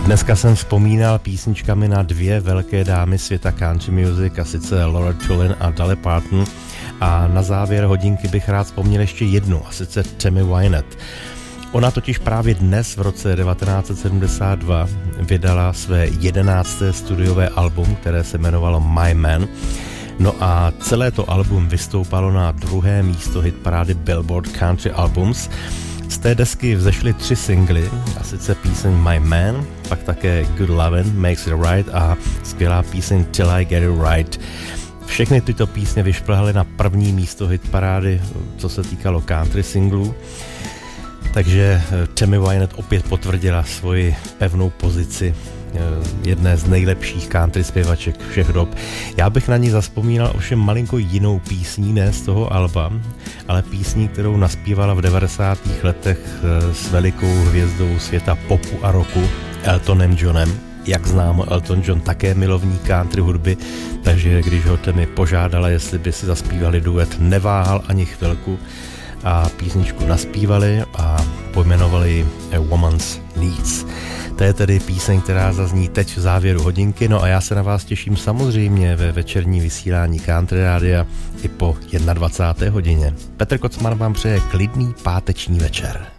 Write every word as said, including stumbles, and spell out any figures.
Dneska jsem vzpomínal písničkami na dvě velké dámy světa country music, a sice Laura Tulin a Dolly Parton. A na závěr hodinky bych rád vzpomněl ještě jednu, a sice Tammy Wynette. Ona totiž právě dnes v roce devatenáct set sedmdesát dva vydala své jedenácté studiové album, které se jmenovalo My Man. No a celé to album vystoupalo na druhé místo hitparády Billboard Country Albums. Z té desky vzešly tři singly, a sice píseň My Man, pak také Good Lovin' Makes It Right a skvělá píseň Till I Get It Right. Všechny tyto písně vyšplhaly na první místo hitparády, co se týkalo country singlů. Takže Tammy Wynette opět potvrdila svoji pevnou pozici jedné z nejlepších country zpěvaček všech dob. Já bych na ní zazpomínal ovšem malinko jinou písní, ne z toho alba, ale písní, kterou naspívala v devadesátých letech s velikou hvězdou světa popu a rocku Eltonem Johnem. Jak známo, Elton John také milovník country hudby, takže když ho Tammy požádala, jestli by si zaspívali duet, neváhal ani chvilku a písničku naspívali a pojmenovali ji A Woman's Needs. To je tedy píseň, která zazní teď v závěru hodinky, no a já se na vás těším samozřejmě ve večerní vysílání Country Rádia i po dvacáté jedné hodině. Petr Kocman vám přeje klidný páteční večer.